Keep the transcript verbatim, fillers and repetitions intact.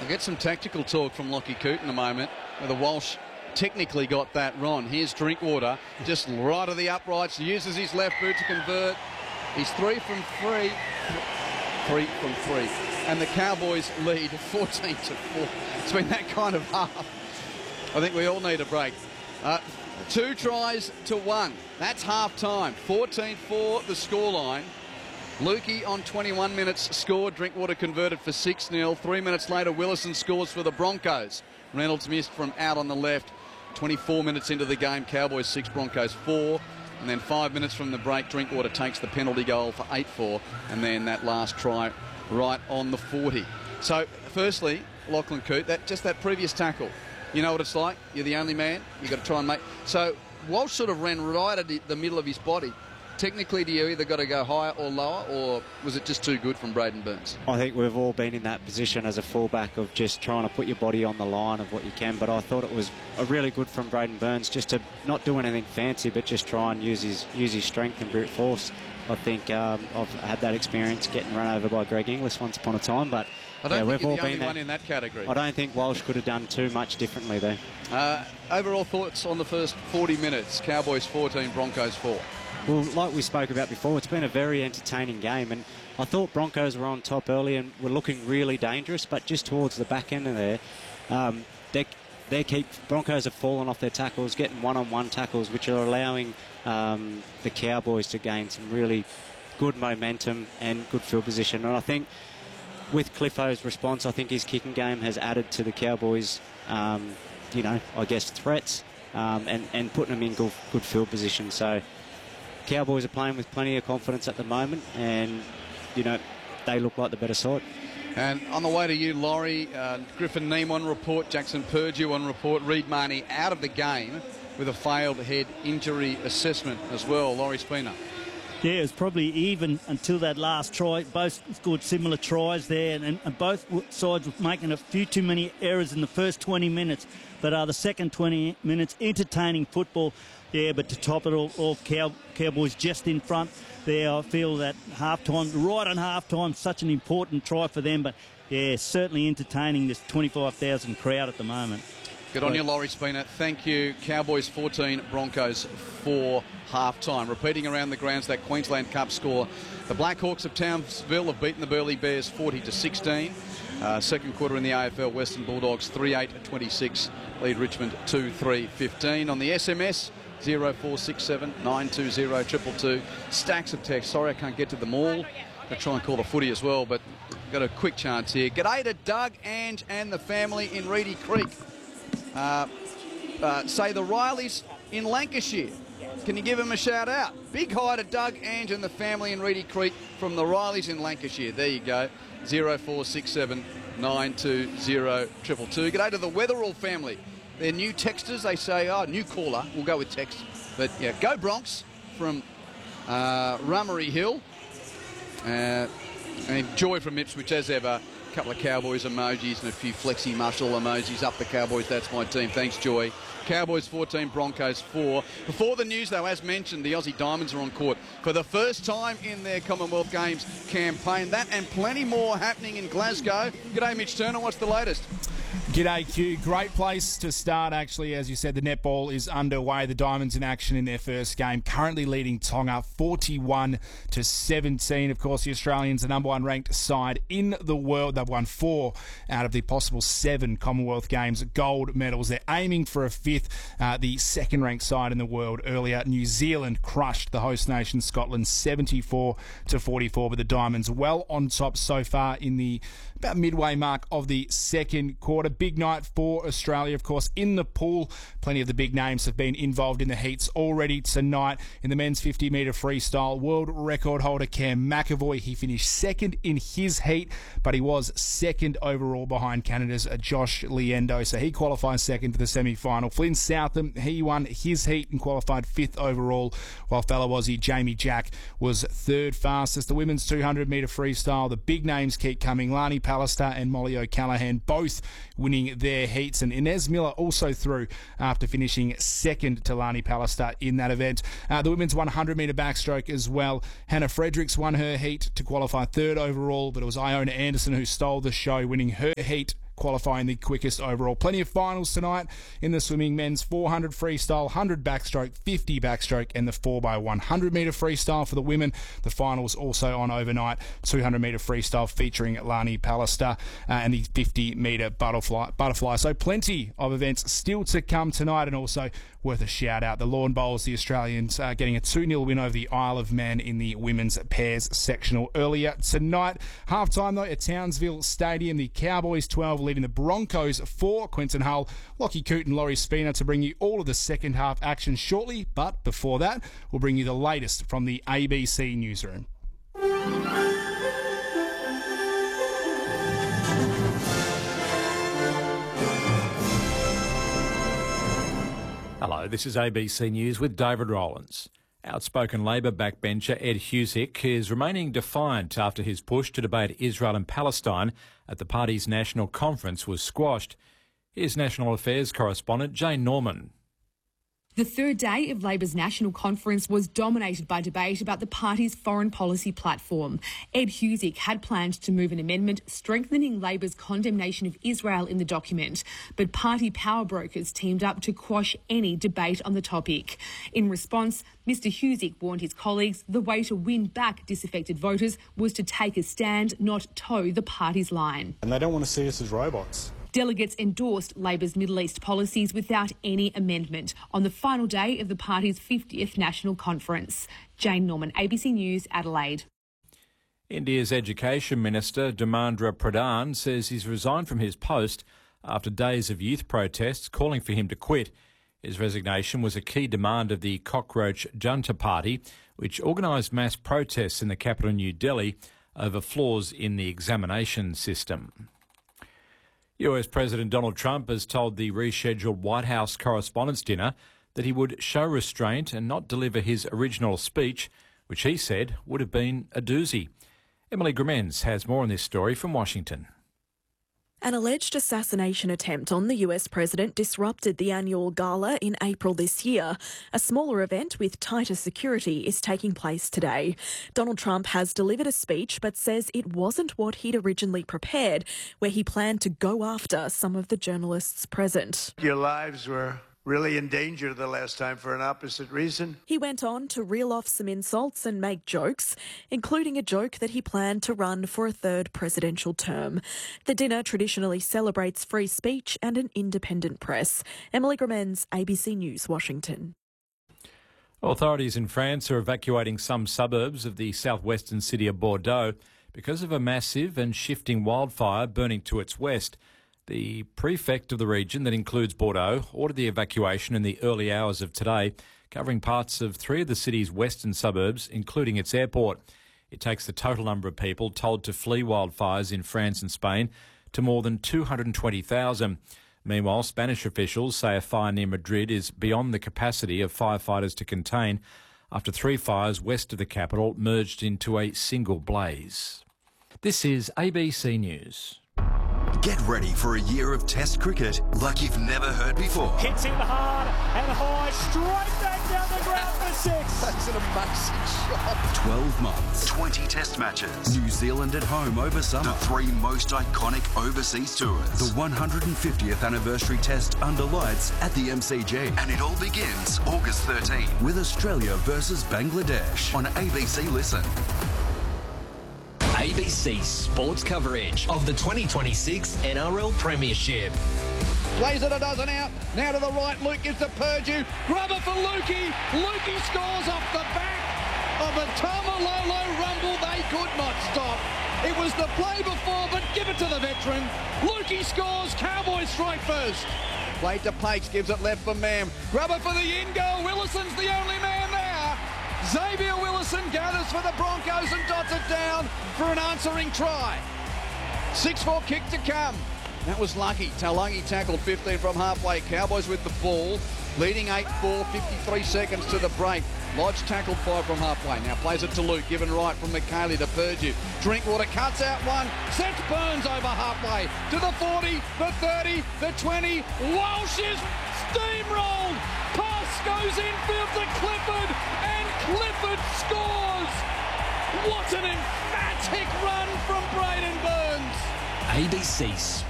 I'll get some tactical talk from Lockie Coote in a moment, where the Walsh technically got that wrong. Here's Drinkwater, just right of the uprights, uses his left boot to convert. He's three from three. Three from three. And the Cowboys lead fourteen to four. It's been that kind of half. I think we all need a break. Uh, two tries to one. That's half time. fourteen four the scoreline. Lukey on twenty-one minutes scored. Drinkwater converted for six nil. Three minutes later, Willison scores for the Broncos. Reynolds missed from out on the left. twenty-four minutes into the game, Cowboys six, Broncos four. And then five minutes from the break, Drinkwater takes the penalty goal for eight four. And then that last try right on the forty. So, firstly, Lachlan Coote, that, just that previous tackle. You know what it's like? You're the only man. You've got to try and make... So, Walsh sort of ran right at the middle of his body. Technically, do you either got to go higher or lower, or was it just too good from Braden Burns? I think we've all been in that position as a fullback of just trying to put your body on the line of what you can, but I thought it was a really good from Braden Burns just to not do anything fancy, but just try and use his use his strength and brute force. I think um, I've had that experience getting run over by Greg Inglis once upon a time, but I don't yeah, think we've you're all the been only there. one in that category. I don't think Walsh could have done too much differently there. Uh, overall thoughts on the first forty minutes? Cowboys fourteen, Broncos four. Well, like we spoke about before, it's been a very entertaining game, and I thought Broncos were on top early and were looking really dangerous, but just towards the back end of there, um, they, they keep Broncos have fallen off their tackles, getting one-on-one tackles, which are allowing um, the Cowboys to gain some really good momentum and good field position. And I think with Cliffo's response, I think his kicking game has added to the Cowboys, um, you know, I guess threats um, and, and putting them in good, good field position. So Cowboys are playing with plenty of confidence at the moment, and, you know, they look like the better side. And on the way to you, Laurie, uh, Griffin Neem on report, Jackson Purdue on report, Reed Marnie out of the game with a failed head injury assessment as well. Laurie Spina. Yeah, it was probably even until that last try. Both scored similar tries there, and, and both sides were making a few too many errors in the first twenty minutes. But uh, the second twenty minutes, entertaining football. Yeah, but to top it all off, Cow Cowboys just in front there. I feel that half-time, right on half-time, such an important try for them. But, yeah, certainly entertaining this twenty-five thousand crowd at the moment. Good on you, Laurie Spina. Thank you. Cowboys fourteen, Broncos four, half-time. Repeating around the grounds that Queensland Cup score. The Blackhawks of Townsville have beaten the Burleigh Bears forty to sixteen. Uh, second quarter in the A F L, Western Bulldogs three eight twenty-six, lead Richmond two three fifteen. On the S M S, zero four six seven nine two zero two two two. Stacks of text. Sorry I can't get to them all. I'll try and call the footy as well, but got a quick chance here. G'day to Doug, Ange and the family in Reedy Creek. Uh, uh, say the Rileys in Lancashire. Can you give them a shout out? Big hi to Doug, Ange and the family in Reedy Creek from the Rileys in Lancashire. There you go. zero four six seven nine two zero two two two. G'day to the Weatherall family. They're new texters. They say, oh, new caller. We'll go with text. But, yeah, go Bronx from uh, Rummery Hill. Uh, and Joy from Ipswich, as ever. A couple of Cowboys emojis and a few flexi muscle emojis. Up the Cowboys, that's my team. Thanks, Joy. Cowboys fourteen, Broncos four. Before the news, though, as mentioned, the Aussie Diamonds are on court for the first time in their Commonwealth Games campaign. That and plenty more happening in Glasgow. G'day, Mitch Turner. What's the latest? G'day, Q. Great place to start, actually. As you said, the netball is underway. The Diamonds in action in their first game, currently leading Tonga forty-one to seventeen. Of course, the Australians, the number one ranked side in the world. They've won four out of the possible seven Commonwealth Games gold medals. They're aiming for a fifth. Uh, the second ranked side in the world earlier, New Zealand, crushed the host nation, Scotland, seventy-four to forty-four. But the Diamonds well on top so far in the about midway mark of the second quarter. Big night for Australia, of course, in the pool. Plenty of the big names have been involved in the heats already tonight. In the men's fifty metre freestyle, world record holder Cam McAvoy, he finished second in his heat, but he was second overall behind Canada's Josh Liendo, so he qualifies second for the semi-final. Flynn Southam, he won his heat and qualified fifth overall, while fellow Aussie Jamie Jack was third fastest. The women's two hundred metre freestyle, the big names keep coming. Lani Pallister and Molly O'Callaghan both winning their heats, and Inez Miller also through after finishing second to Lani Pallister in that event. Uh, the women's one hundred metre backstroke as well. Hannah Fredericks won her heat to qualify third overall, but it was Iona Anderson who stole the show, winning her heat, qualifying the quickest overall. Plenty of finals tonight in the swimming. Men's four hundred freestyle, one hundred backstroke, fifty backstroke, and the four by one hundred metre freestyle for the women. The finals also on overnight. two hundred metre freestyle featuring Lani Pallister, uh, and the fifty metre butterfly. Butterfly. So plenty of events still to come tonight, and also worth a shout out. The Lawn Bowls, the Australians, uh, getting a two nil win over the Isle of Man in the women's pairs sectional earlier tonight. Half time though at Townsville Stadium, the Cowboys twelve leading the Broncos four. Quinton Hull, Lockie Coote and Laurie Spina to bring you all of the second half action shortly. But before that, we'll bring you the latest from the A B C newsroom. Hello, this is A B C News with David Rowlands. Outspoken Labor backbencher Ed Husic is remaining defiant after his push to debate Israel and Palestine at the party's national conference was squashed. Here's National Affairs correspondent Jane Norman. The third day of Labor's national conference was dominated by debate about the party's foreign policy platform. Ed Husic had planned to move an amendment strengthening Labor's condemnation of Israel in the document, but party power brokers teamed up to quash any debate on the topic. In response, Mr Husic warned his colleagues the way to win back disaffected voters was to take a stand, not toe the party's line. And they don't want to see us as robots. Delegates endorsed Labor's Middle East policies without any amendment on the final day of the party's fiftieth national conference. Jane Norman, A B C News, Adelaide. India's Education Minister Dharmendra Pradhan says he's resigned from his post after days of youth protests calling for him to quit. His resignation was a key demand of the Cockroach Junta Party, which organised mass protests in the capital New Delhi over flaws in the examination system. U S President Donald Trump has told the rescheduled White House Correspondents' Dinner that he would show restraint and not deliver his original speech, which he said would have been a doozy. Emily Grimenz has more on this story from Washington. An alleged assassination attempt on the U S president disrupted the annual gala in April this year. A smaller event with tighter security is taking place today. Donald Trump has delivered a speech but says it wasn't what he'd originally prepared, where he planned to go after some of the journalists present. Your lives were really in danger the last time for an opposite reason. He went on to reel off some insults and make jokes, including a joke that he planned to run for a third presidential term. The dinner traditionally celebrates free speech and an independent press. Emily Grimenz, A B C News, Washington. Authorities in France are evacuating some suburbs of the southwestern city of Bordeaux because of a massive and shifting wildfire burning to its west. The prefect of the region that includes Bordeaux ordered the evacuation in the early hours of today, covering parts of three of the city's western suburbs, including its airport. It takes the total number of people told to flee wildfires in France and Spain to more than two hundred twenty thousand. Meanwhile, Spanish officials say a fire near Madrid is beyond the capacity of firefighters to contain after three fires west of the capital merged into a single blaze. This is A B C News. Get ready for a year of Test cricket like you've never heard before. Hits him hard and high, straight back down the ground for six. That's an amazing shot. twelve months, twenty Test matches. New Zealand at home over summer. The three most iconic overseas tours. The one hundred fiftieth anniversary Test under lights at the M C G. And it all begins August thirteenth with Australia versus Bangladesh on A B C Listen. A B C sports coverage of the twenty twenty-six N R L Premiership. Plays it a dozen out. Now to the right, Luke gives to Purdue. Grubber for Lukey. Lukey scores off the back of a Tamalolo rumble they could not stop. It was the play before, but give it to the veteran. Lukey scores. Cowboys strike first. Played to Pates, gives it left for Mam. Grubber for the in goal. Willison's the only man there. Xavier Willison gathers for the Broncos and dots it down for an answering try. six four kick to come. That was lucky. Taulagi tackled fifteen from halfway. Cowboys with the ball, leading eight four, fifty-three seconds to the break. Lodge tackled five from halfway. Now plays it to Luke, given right from McKaylee to Purdue. Drinkwater cuts out one, sets Burns over halfway to the forty, the thirty, the twenty. Walsh is steamrolled. Pass goes infield to Clifford, and Clifford scores. What an emphatic run from Braden Burns. A B C